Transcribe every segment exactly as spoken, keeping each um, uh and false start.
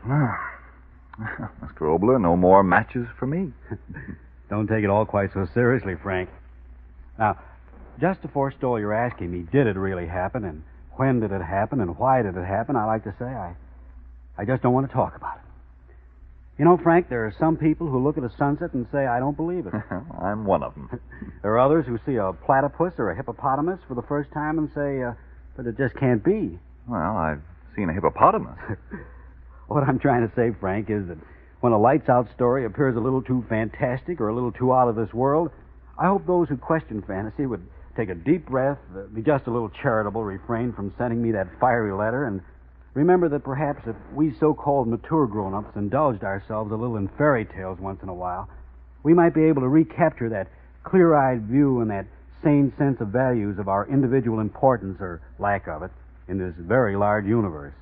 Mister Obler, no more matches for me. Don't take it all quite so seriously, Frank. Now, just to forestall your asking me, did it really happen, and when did it happen, and why did it happen, I like to say I, I just don't want to talk about it. You know, Frank, there are some people who look at a sunset and say, I don't believe it. I'm one of them. There are others who see a platypus or a hippopotamus for the first time and say, uh, but it just can't be. Well, I've seen a hippopotamus. What I'm trying to say, Frank, is that when a lights-out story appears a little too fantastic or a little too out of this world, I hope those who question fantasy would take a deep breath, uh, be just a little charitable, refrain from sending me that fiery letter, and remember that perhaps if we so-called mature grown-ups indulged ourselves a little in fairy tales once in a while, we might be able to recapture that clear-eyed view and that sane sense of values of our individual importance, or lack of it, in this very large universe.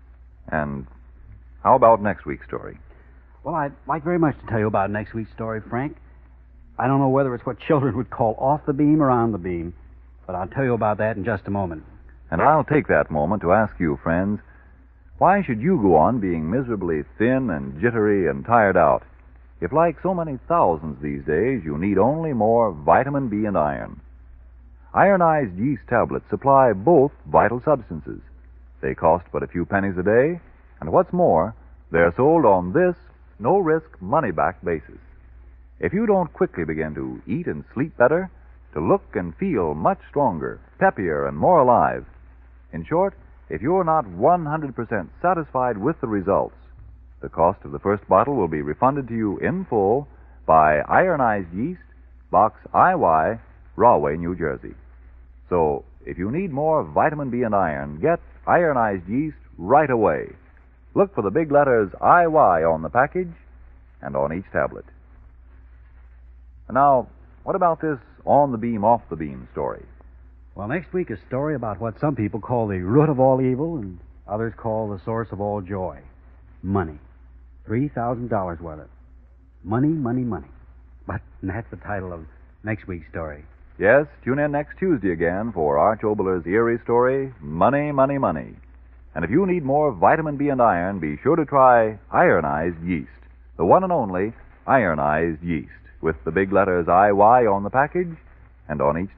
And how about next week's story? Well, I'd like very much to tell you about next week's story, Frank. I don't know whether it's what children would call off the beam or on the beam, but I'll tell you about that in just a moment. And I'll take that moment to ask you, friends, why should you go on being miserably thin and jittery and tired out if, like so many thousands these days, you need only more vitamin B and iron? Ironized yeast tablets supply both vital substances. They cost but a few pennies a day, and what's more, they're sold on this no-risk, money-back basis. If you don't quickly begin to eat and sleep better, to look and feel much stronger, peppier, and more alive, in short, if you're not one hundred percent satisfied with the results, the cost of the first bottle will be refunded to you in full by Ironized Yeast, Box I Y, Rahway, New Jersey. So, if you need more vitamin B and iron, get Ironized Yeast right away. Look for the big letters I Y on the package and on each tablet. Now, what about this on-the-beam, off-the-beam story? Well, next week, a story about what some people call the root of all evil and others call the source of all joy. Money. three thousand dollars worth of it. Money, money, money. But that's the title of next week's story. Yes, tune in next Tuesday again for Arch Obler's eerie story, Money, Money, Money. And if you need more vitamin B and iron, be sure to try Ironized Yeast, the one and only Ironized Yeast, with the big letters I Y on the package and on each